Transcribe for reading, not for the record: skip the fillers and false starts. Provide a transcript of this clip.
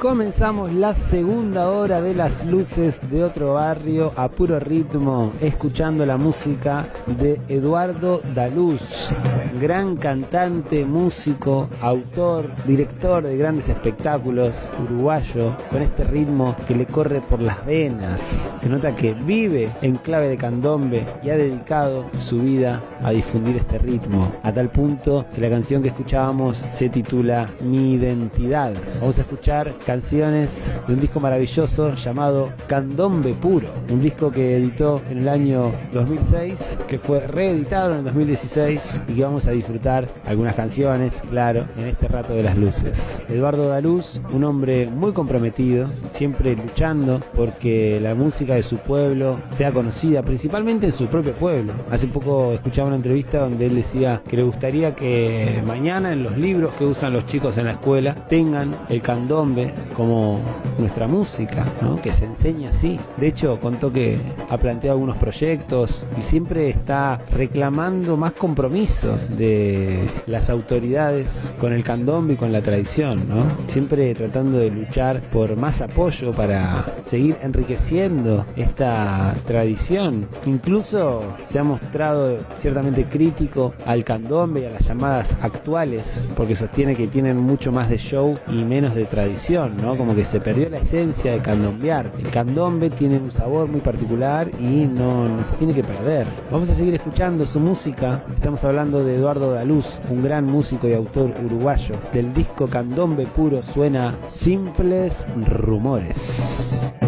comenzamos la segunda hora de Las Luces de Otro Barrio a puro ritmo, escuchando la música de Eduardo Daluz, gran cantante, músico, autor, director de grandes espectáculos, uruguayo, con este ritmo que le corre por las venas. Se nota que vive en clave de candombe y ha dedicado su vida a difundir este ritmo, a tal punto que la canción que escuchábamos se titula Mi Identidad. Vamos a escuchar canciones de un disco maravilloso llamado Candombe Puro, un disco que editó en el año 2006, que fue reeditado en el 2016 y que vamos a disfrutar algunas canciones, claro, en este rato de Las Luces. Eduardo Daluz, un hombre muy comprometido, siempre luchando porque la música de su pueblo sea conocida, principalmente en su propio pueblo. Hace poco escuchaba una entrevista donde él decía que le gustaría que mañana en los libros que usan los chicos en la escuela tengan el candombe como nuestra música, ¿no? Que se enseñe así. De hecho, contó que ha planteado algunos proyectos y siempre está reclamando más compromiso de las autoridades con el candombe y con la tradición, ¿no? Siempre tratando de luchar por más apoyo para seguir enriqueciendo esta tradición. Incluso se ha mostrado ciertamente crítico al candombe y a las llamadas actuales, porque sostiene que tienen mucho más de show y menos de tradición, ¿no? Como que se perdió la esencia de candombear. El candombe tiene un sabor muy particular y no se tiene que perder. Vamos a seguir escuchando su música. Estamos hablando de Eduardo Daluz, un gran músico y autor uruguayo. Del disco Candombe Puro suena Simples Rumores.